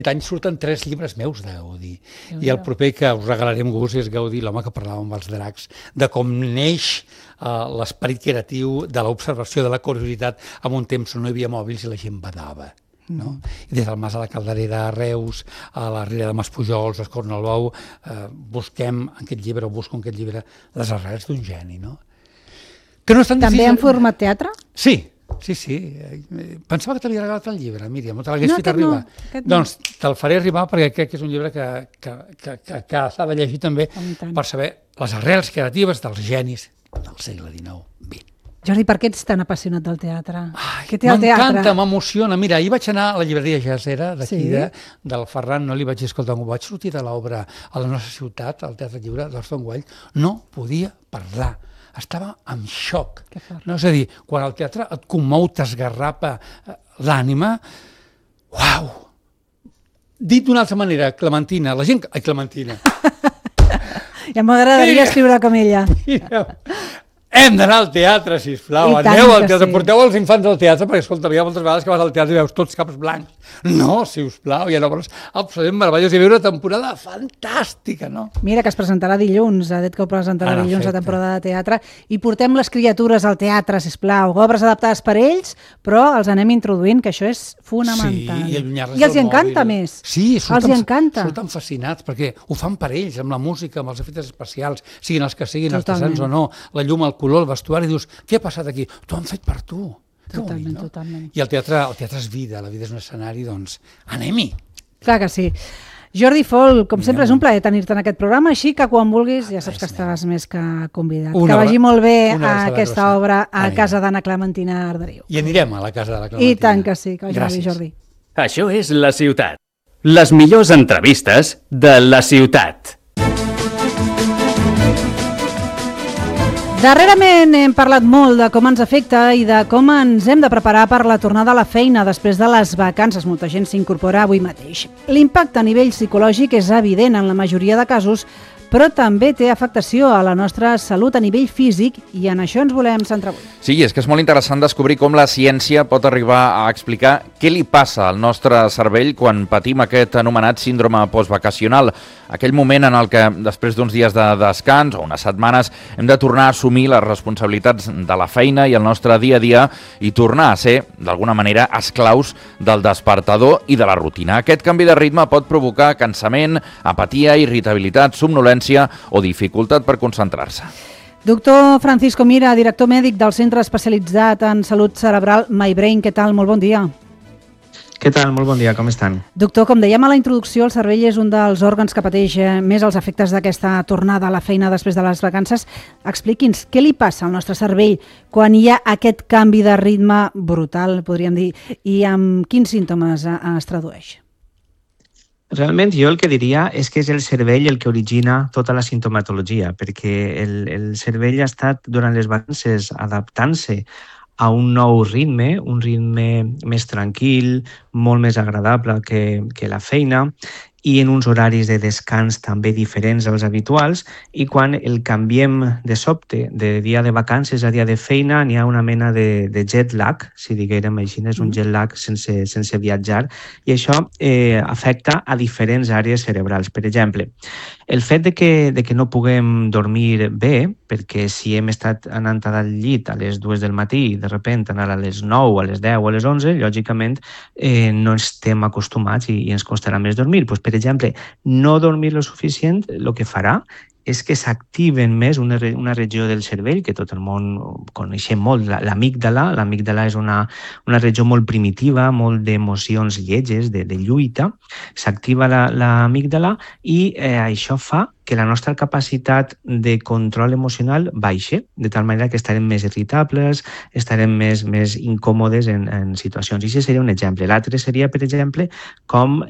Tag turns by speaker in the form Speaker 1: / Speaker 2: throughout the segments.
Speaker 1: Aquest any surten 3 llibres meus de Gaudí. I el proper que us regalarem, Gus, és Gaudí, l'home que parlava amb els dracs, de com neix l'esperit creatiu, de l'observació, de la curiositat, en un temps on no hi havia mòbils i la gent badava. No? I des del Mas a la Calderera, a Reus, a la Riera de Maspujols, a Escornalbou, busquem en aquest llibre, o busco en aquest llibre, les arrels d'un geni. No? Que no és tan
Speaker 2: També
Speaker 1: difícil...
Speaker 2: en format teatre?
Speaker 1: Sí. Pensava que t'havia regalat el llibre, Míriam, no te l'hagués fet arribar. Doncs te'l faré arribar perquè crec que és un llibre que s'ha de llegir també per saber les arrels creatives dels genis del segle XIX-XX.
Speaker 2: Jordi, per què ets tan apassionat del teatre? Què té el teatre?
Speaker 1: M'encanta, m'emociona. Mira, ahir vaig anar a la llibreria Jacera, d'aquí, del Ferran, no li vaig dir, escolta, vaig sortir de l'obra a la nostra ciutat, al Teatre Lliure d'Orson Welles, no podia parlar. Estava en xoc. No? És a dir, quan el teatre et commou, t'esgarrapa l'ànima, uau! Dit d'una altra manera, Clementina, la gent... Ai, Clementina!
Speaker 2: Ja m'agradaria escriure com ella.
Speaker 1: Hem d'anar al teatre, sisplau, aneu al teatre, porteu els infants al teatre, perquè, escolta, hi ha moltes vegades que vas al teatre i veus tots caps blancs. No, sisplau, hi ha obres absolutament meravelloses. Hi havia una temporada fantàstica, no?
Speaker 2: Mira, que es presentarà dilluns, ha dit que ho presentarà dilluns la temporada de teatre, i portem les criatures al teatre, sisplau, obres adaptades per ells, però els anem introduint, que això és fonamental.
Speaker 1: Sí,
Speaker 2: i els hi encanta més.
Speaker 1: Sí,
Speaker 2: els hi encanta.
Speaker 1: Surten fascinats, perquè ho fan per ells, amb la música, amb els efectes especials, siguin els que siguin, artesans o no, la llum, el color, el vestuari, dius, què ha passat aquí? T'ho han fet per tu.
Speaker 2: Totalment, totalment.
Speaker 1: I el teatre és vida, la vida és un escenari, doncs anem-hi.
Speaker 2: Clar que sí. Jordi Fol, com sempre és un plaer tenir-te en aquest programa, així que quan vulguis ja saps que estaràs més que convidat. Que vagi molt bé aquesta obra a casa d'Anna Clementina Arderiu.
Speaker 1: I anirem a la casa de la Clementina.
Speaker 2: I tant que sí, que vagi molt bé, Jordi.
Speaker 3: Això és La Ciutat. Les millors entrevistes de la ciutat.
Speaker 2: Darrerament hem parlat molt de com ens afecta i de com ens hem de preparar per la tornada a la feina després de les vacances. Molta gent s'incorpora avui mateix. L'impacte a nivell psicològic és evident en la majoria de casos, però també té afectació a la nostra salut a nivell físic i en això ens volem centrar avui.
Speaker 4: Sí, és que és molt interessant descobrir com la ciència pot arribar a explicar què li passa al nostre cervell quan patim aquest anomenat síndrome postvacacional, aquell moment en el que després d'uns dies de descans o unes setmanes hem de tornar a assumir les responsabilitats de la feina i el nostre dia a dia i tornar a ser, d'alguna manera, esclaus del despertador i de la rutina. Aquest canvi de ritme pot provocar cansament, apatia, irritabilitat, somnolència o dificultat per concentrar-se.
Speaker 2: Doctor Francisco Mira, director mèdic del Centre Especialitzat en Salut Cerebral MyBrain, què tal? Molt bon dia.
Speaker 5: Què tal? Molt bon dia, com estan?
Speaker 2: Doctor, com dèiem a la introducció, el cervell és un dels òrgans que pateix més els efectes d'aquesta tornada a la feina després de les vacances. Expliqui'ns, què li passa al nostre cervell quan hi ha aquest canvi de ritme brutal, podríem dir, i amb quins símptomes es tradueix?
Speaker 5: Realment jo el que diria és que és el cervell el que origina tota la sintomatologia, perquè el cervell ha estat durant les vacances adaptant-se a un nou ritme, un ritme més tranquil, molt més agradable que la feina, i en uns horaris de descans també diferents als habituals, i quan el canviem de sobte, de dia de vacances a dia de feina, n'hi ha una mena de jet lag, si diguérem així, és un jet lag sense viatjar, i això afecta a diferents àrees cerebrals. Per exemple, el fet de que no puguem dormir bé, perquè si hem estat anant al llit a les 2 del matí i de sobte anar a les 9, a les 10 o a les 11, lògicament no estem acostumats i ens costarà més dormir. Per exemple, no dormir lo suficient el que farà és que s'activen més una regió del cervell que tot el món coneixem molt, l'amígdala. L'amígdala és una regió molt primitiva, molt d'emocions lletges, de lluita. S'activa l'amígdala i això fa que la nostra capacitat de control emocional baixe, de tal manera que estarem més irritables, estarem més incòmodes en situacions. I això seria un exemple. L'altre seria, per exemple, com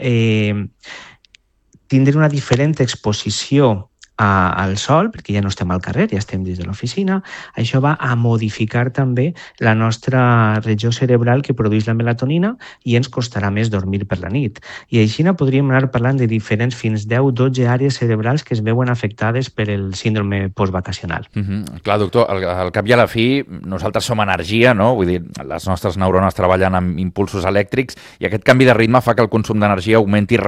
Speaker 5: tindre una diferent exposició al sol, perquè ja no estem al carrer, ja estem des de l'oficina. Això va a modificar també la nostra regió cerebral que produeix la melatonina i ens costarà més dormir per la nit. I així podríem anar parlant de diferents, fins 10-12 àrees cerebrals que es veuen afectades per el síndrome postvacacional.
Speaker 4: Clar, doctor, al cap i a la fi nosaltres som energia, no? Vull dir, les nostres neurones treballen amb impulsos elèctrics i aquest canvi de ritme fa que el consum d'energia augmenti